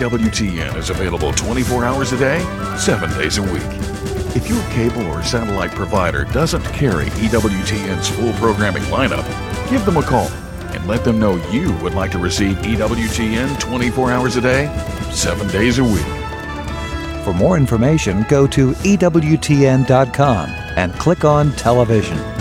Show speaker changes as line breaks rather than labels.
EWTN is available 24 hours a day, 7 days a week. If your cable or satellite provider doesn't carry EWTN's full programming lineup, give them a call and let them know you would like to receive EWTN 24 hours a day, 7 days a week.
For more information, go to EWTN.com and click on Television.